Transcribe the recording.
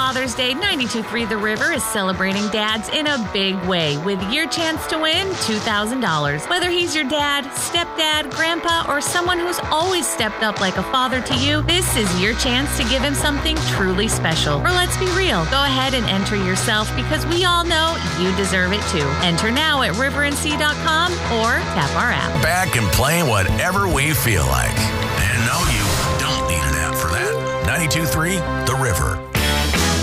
Father's Day, 92.3 The River is celebrating dads in a big way with your chance to win $2,000. Whether he's your dad, stepdad, grandpa, or someone who's always stepped up like a father to you, this is your chance to give him something truly special. Or let's be real, go ahead and enter yourself because we all know you deserve it too. Enter now at rivernc.com or tap our app. Back and playing whatever we feel like. And no, you don't need an app for that. 92.3 The River.